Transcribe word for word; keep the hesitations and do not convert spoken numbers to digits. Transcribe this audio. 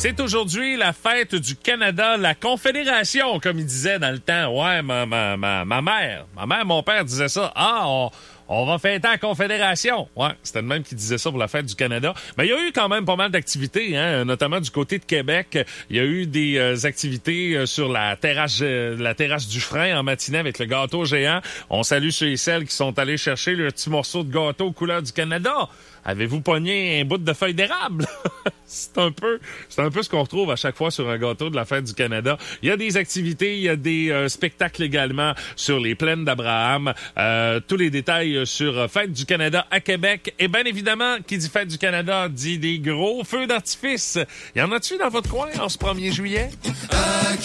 C'est aujourd'hui la fête du Canada, la Confédération, comme il disait dans le temps. Ouais, ma, ma, ma, ma mère, ma mère, mon père disait ça. Ah, on... On va fêter la Confédération. Ouais, c'était le même qui disait ça pour la fête du Canada. Mais il y a eu quand même pas mal d'activités, hein, notamment du côté de Québec. Il y a eu des euh, activités euh, sur la terrasse euh, la terrasse du Frein en matinée avec le gâteau géant. On salue ceux et celles qui sont allés chercher le petit morceau de gâteau aux couleurs du Canada. Avez-vous pogné un bout de feuille d'érable? c'est un peu c'est un peu ce qu'on retrouve à chaque fois sur un gâteau de la fête du Canada. Il y a des activités, il y a des euh, spectacles également sur les plaines d'Abraham. Euh, tous les détails sur Fête du Canada à Québec. Et bien évidemment, qui dit Fête du Canada dit des gros feux d'artifice. Y en a-tu dans votre coin en ce premier juillet?